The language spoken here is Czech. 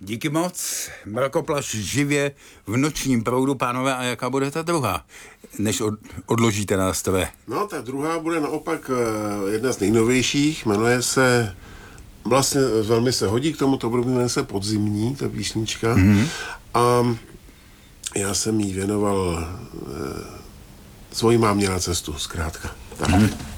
Díky moc. Mrakoplaš živě v nočním proudu, pánové, a jaká bude ta druhá, než odložíte nástroje? No, ta druhá bude naopak jedna z nejnovějších, jmenuje se, vlastně velmi se hodí k tomu, to jmenuje se Podzimní, ta písnička. A já jsem jí věnoval svojí mámě na cestu, zkrátka. Tak.